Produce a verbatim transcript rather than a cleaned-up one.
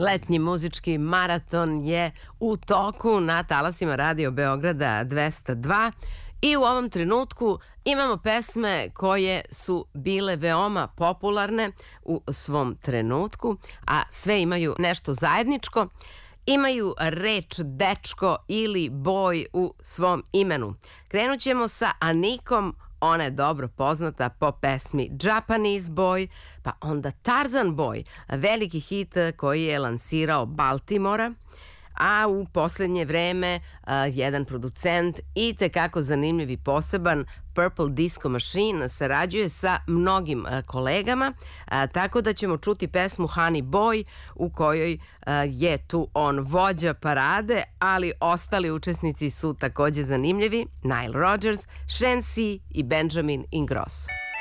Letnji muzički maraton je u toku na talasima Radio Beograda dvesta dva i u ovom trenutku imamo pesme koje su bile veoma popularne u svom trenutku, a sve imaju nešto zajedničko. Imaju reč dečko ili boj u svom imenu. Krenut ćemo sa Anikom. Ona je dobro poznata po pesmi Japanese Boy, pa onda Tarzan Boy, veliki hit koji je lansirao Baltimora, a u posljednje vreme uh, jedan producent i tekako zanimljiv i poseban, Purple Disco Machine, sarađuje sa mnogim uh, kolegama, uh, tako da ćemo čuti pesmu Honey Boy u kojoj uh, je tu on vođa parade, ali ostali učesnici su takođe zanimljivi, Nile Rodgers, Shen Si i Benjamin Ingrosso.